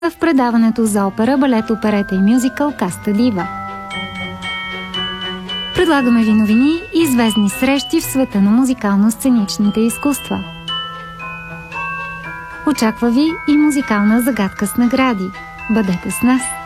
в предаването за опера, балет, оперета и мюзикъл Каста Дива. Предлагаме ви новини и звездни срещи в света на музикално-сценичните изкуства. Очаква ви и музикална загадка с награди. Бъдете с нас!